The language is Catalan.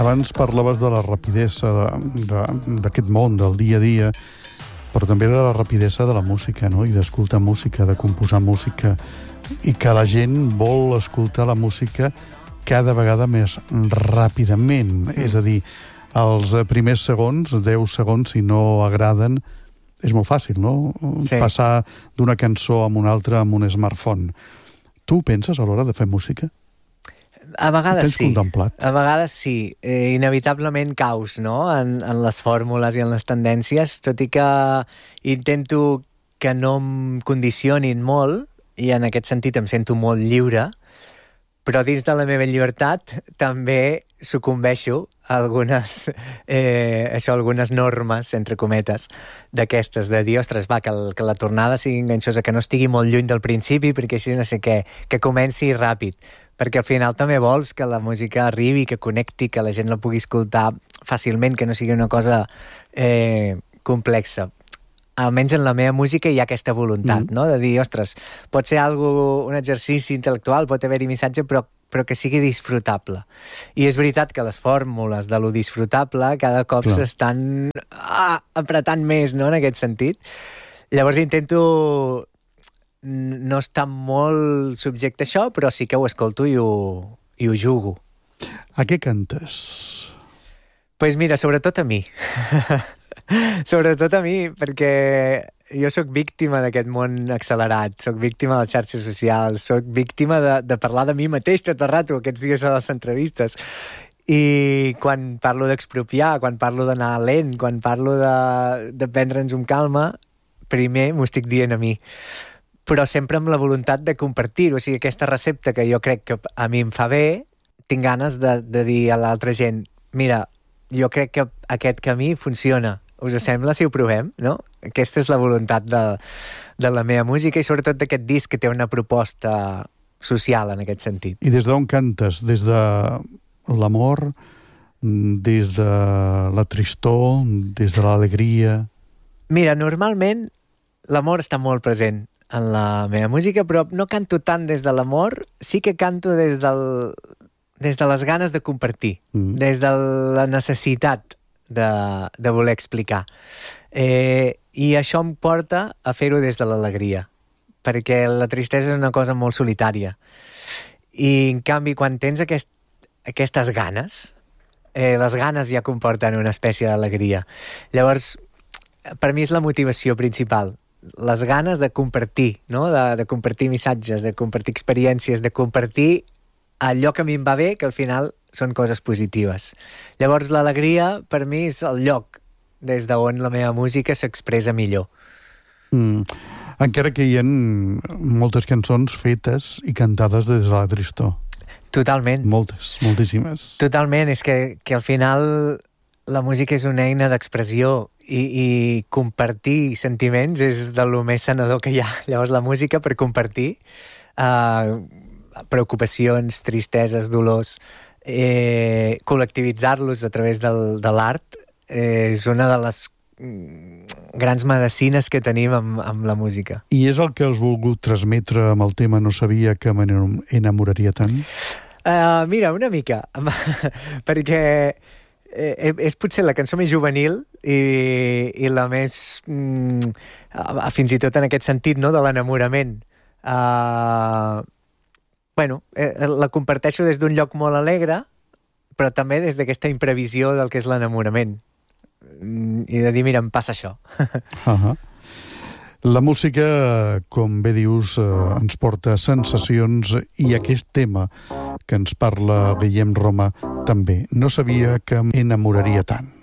Abans parlaves de la rapidesa d'aquest món, del dia a dia, però també de la rapidesa de la música, no? I d'escoltar música, de composar música, i que la gent vol escoltar la música cada vegada més ràpidament. És a dir, els primers segons, 10 segons, si no agraden, és molt fàcil, no? Sí. Passar d'una cançó a una altra amb un smartphone. Tu penses a l'hora de fer música? A vegades tens contemplat? A vegades sí. Inevitablement caus, no?, en les fórmules i en les tendències, tot i que intento que no em condicionin molt, i en aquest sentit em sento molt lliure, però dins de la meva llibertat també sucumbeixo a algunes normes, entre cometes, d'aquestes, de dir, ostres, va, que la tornada sigui enganxosa, que no estigui molt lluny del principi, perquè així no sé què, que comenci ràpid, perquè al final també vols que la música arribi, que connecti, que la gent la pugui escoltar fàcilment, que no sigui una cosa complexa. Almenys en la meva música hi ha aquesta voluntat, no?, de dir, ostres, pot ser un exercici intel·lectual, pot haver-hi missatge, però que sigui disfrutable. I és veritat que les fórmules de lo disfrutable cada cop s'estan apretant més, no?, en aquest sentit. Llavors intento no estar molt subjecte a això, però sí que ho escolto i ho jugo. A què cantes? Pues mira, sobretot a mi. Sobretot a mi, perquè jo sóc víctima d'aquest món accelerat, sóc víctima de les xarxes socials, sóc víctima de parlar de mi mateix tot el rato, aquests dies a les entrevistes. I quan parlo d'expropiar, quan parlo d'anar lent, quan parlo de prendre'ns un calma, primer m'ho estic dient a mi. Però sempre amb la voluntat de compartir-ho. O sigui, aquesta recepta que jo crec que a mi em fa bé, tinc ganes de dir a l'altra gent, mira, jo crec que aquest camí funciona. Us sembla si ho provem, no? Aquesta és la voluntat de la meva música i sobretot d'aquest disc que té una proposta social en aquest sentit. I des d'on cantes? Des de l'amor? Des de la tristor? Des de l'alegria? Mira, normalment l'amor està molt present en la meva música, però no canto tant des de l'amor, sí que canto des de les ganes de compartir, des de la necessitat de voler explicar. I això em porta a fer-ho des de l'alegria, perquè la tristesa és una cosa molt solitària. I, en canvi, quan tens aquestes ganes, les ganes ja comporten una espècie d'alegria. Llavors, per mi és la motivació principal, les ganes de compartir, no? De compartir missatges, de compartir experiències, de compartir allò que a mi em va bé, que al final són coses positives. Llavors, l'alegria, per mi, és el lloc des d'on la meva música s'expressa millor. Encara que hi ha moltes cançons fetes i cantades des de la tristor. Totalment. Moltes, moltíssimes. Totalment, és que al final la música és una eina d'expressió i compartir sentiments és de lo més sanador que hi ha. Llavors, la música per compartir preocupacions, tristeses, dolors, col·lectivitzar-los a través de l'art és una de les grans medecines que tenim amb la música. I és el que has volgut transmetre amb el tema No sabia que m'enamoraria tant? Mira, una mica, perquè és potser la cançó més juvenil i la més, fins i tot en aquest sentit, no?, de l'enamorament. La comparteixo des d'un lloc molt alegre, però també des d'aquesta imprevisió del que és l'enamorament. I de dir, mira, em passa això. La música, com bé dius, ens porta sensacions i aquest tema que ens parla Guillem Roma també. No sabia que m'enamoraria tant.